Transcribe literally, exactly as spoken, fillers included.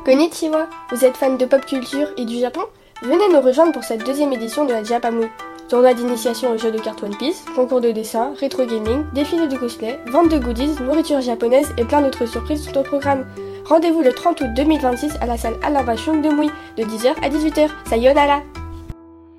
Konnichiwa, vous êtes fan de pop culture et du Japon? Venez nous rejoindre pour cette deuxième édition de la Japamui. Tournoi d'initiation au jeu de cartes One Piece, concours de dessin, rétro gaming, défilé de cosplay, vente de goodies, nourriture japonaise et plein d'autres surprises sont au programme. Rendez-vous le trente août deux mille vingt-six à la salle Alain Vachon de Mouy, de dix heures à dix-huit heures. Sayonara!